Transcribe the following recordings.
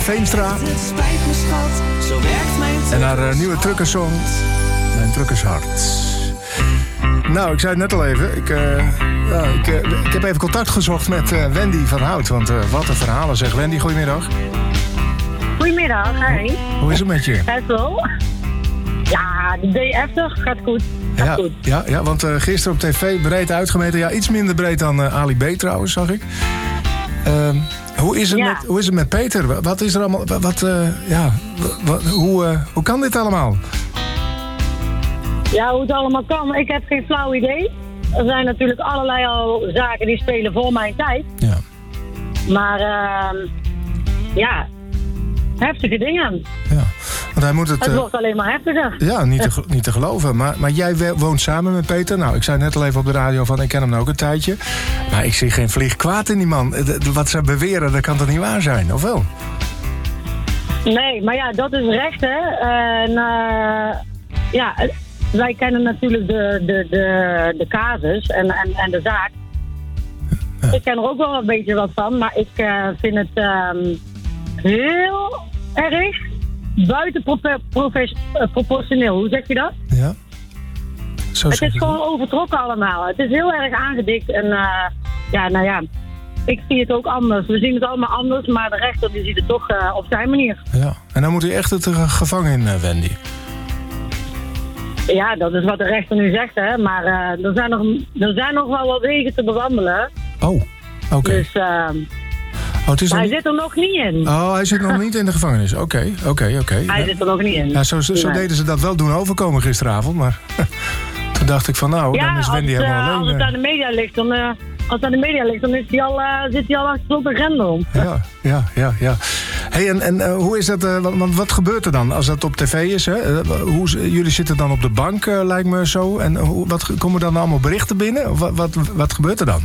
Veenstra. Het spijt me schat, zo werkt mijn En haar nieuwe truckersong, Mijn Truckershart. Nou, ik zei het net al even. Ik heb even contact gezocht met Wendy van Hout. Want wat een verhalen zeg. Wendy, goedemiddag. Goedemiddag, hi. Hoe is het met je? Het wel? Ja, de D50 gaat goed. Goed. Ja, want gisteren op tv breed uitgemeten. Ja, iets minder breed dan Ali B trouwens, zag ik. Hoe is het met Peter? Wat is er allemaal? Hoe kan dit allemaal? Ja, hoe het allemaal kan, ik heb geen flauw idee. Er zijn natuurlijk allerlei al zaken die spelen voor mijn tijd. Ja. Maar heftige dingen. Ja. Want hij moet het wordt alleen maar heftiger. Ja, niet te geloven. Maar jij woont samen met Peter. Nou, ik zei net al even op de radio van, ik ken hem ook een tijdje. Maar ik zie geen vlieg kwaad in die man. Wat ze beweren, dat kan toch niet waar zijn, of wel? Nee, maar ja, dat is recht, hè. En wij kennen natuurlijk de casus en de zaak. Ja. Ik ken er ook wel een beetje wat van, maar ik vind het heel erg buiten proportioneel. Hoe zeg je dat? Ja. Het is gewoon overtrokken allemaal. Het is heel erg aangedikt en ik zie het ook anders. We zien het allemaal anders, maar de rechter die ziet het toch op zijn manier. Ja, en dan moet hij echt het gevangen in, Wendy. Ja, dat is wat de rechter nu zegt, hè. Maar er zijn nog wel wat wegen te bewandelen. Oh, oké. Dus hij zit er nog niet in. Oh, hij zit nog niet in de gevangenis. Oké. Hij zit er nog niet in. Ja, zo deden ze dat wel doen overkomen gisteravond, maar toen dacht ik van dan is Wendy helemaal alleen. Als het aan de media ligt, dan is hij zit hij al achter op een grendel. Ja. Hey, en hoe is dat? Want wat gebeurt er dan als dat op tv is? Hè? Jullie zitten dan op de bank, lijkt me zo. En wat komen dan allemaal berichten binnen? Of wat gebeurt er dan?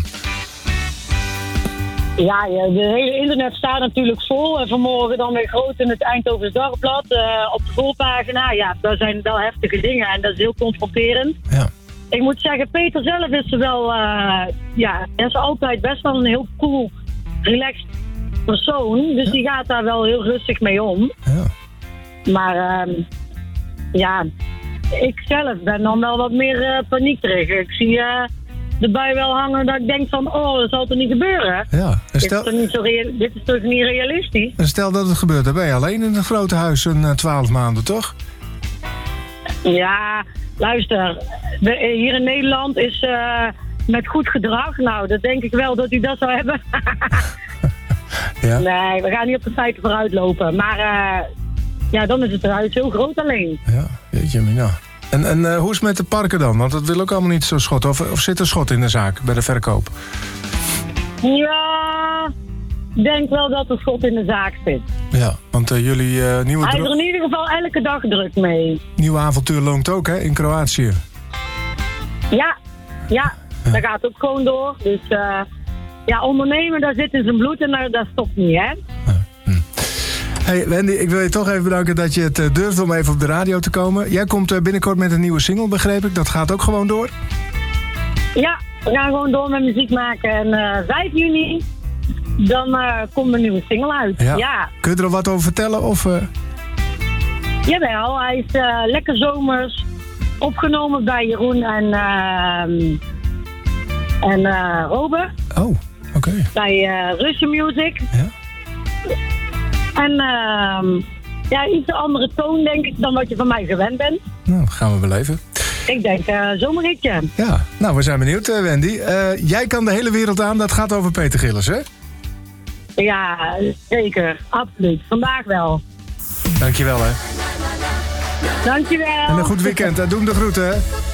Ja, de hele internet staat natuurlijk vol. En vanmorgen dan weer groot in het Eindhovens Dagblad. Op de voorpagina. Ja, daar zijn wel heftige dingen. En dat is heel confronterend. Ja. Ik moet zeggen, Peter zelf is wel... hij is altijd best wel een heel cool, relaxed persoon. Dus die gaat daar wel heel rustig mee om. Ja. Maar ik zelf ben dan wel wat meer paniekerig. Ik zie de bui wel hangen dat ik denk van, dat zal toch niet gebeuren? Ja. Dit is toch niet realistisch? En stel dat het gebeurt, dan ben je alleen in het grote huis 12 maanden, toch? Ja, luister. Hier in Nederland is met goed gedrag. Nou, dat denk ik wel dat u dat zou hebben. Ja. Nee, we gaan niet op de feiten vooruit lopen. Maar dan is het huis heel groot alleen. Ja, jeetje mina. En hoe is het met de parken dan? Want dat wil ook allemaal niet zo schot. Of zit er schot in de zaak bij de verkoop? Ja, ik denk wel dat er schot in de zaak zit. Ja, want jullie nieuwe... Hij is er in ieder geval elke dag druk mee. Nieuwe avontuur loont ook, hè, in Kroatië. Ja, dat gaat ook gewoon door. Dus ondernemen, daar zit in zijn bloed en dat stopt niet, hè. Hey Wendy, ik wil je toch even bedanken dat je het durft om even op de radio te komen. Jij komt binnenkort met een nieuwe single, begreep ik. Dat gaat ook gewoon door? Ja, we gaan gewoon door met muziek maken. En 5 juni, dan komt een nieuwe single uit. Ja. Kun je er al wat over vertellen? Of, Jawel, hij is lekker zomers. Opgenomen bij Jeroen en Robert. Oh, oké. Bij Russian Music. Ja. En iets andere toon, denk ik, dan wat je van mij gewend bent. Nou, gaan we wel even. Ik denk zomerritje. Ja, nou, we zijn benieuwd, Wendy. Jij kan de hele wereld aan, dat gaat over Peter Gillis, hè? Ja, zeker. Absoluut. Vandaag wel. Dankjewel, hè. Dankjewel. En een goed weekend. Doe hem de groeten, hè.